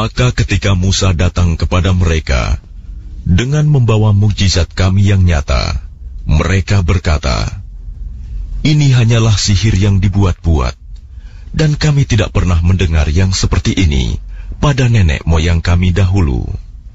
Maka ketika Musa datang kepada mereka dengan membawa mukjizat kami yang nyata, mereka berkata, "Ini hanyalah sihir yang dibuat-buat, dan kami tidak pernah mendengar yang seperti ini pada nenek moyang kami dahulu."